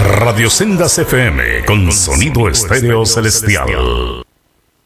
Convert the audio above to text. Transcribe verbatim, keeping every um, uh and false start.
Radio Sendas F M con sonido estéreo celestial.